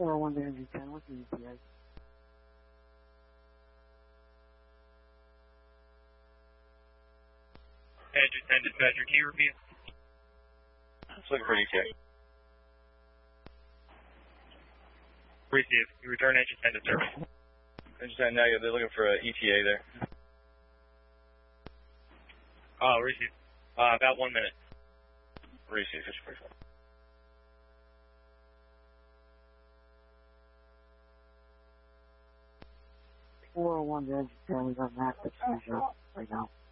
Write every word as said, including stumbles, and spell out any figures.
four oh one to engine ten, what's the E T A? Engine ten dispatcher, can you repeat? It's looking for E T A. Receive. You return engine ten to service. Engine ten, now they're looking for an E T A there. Oh, receive. Uh, about one minute. Receive, fifty forty-four. four oh one to engine ten, we got an active seizure right now.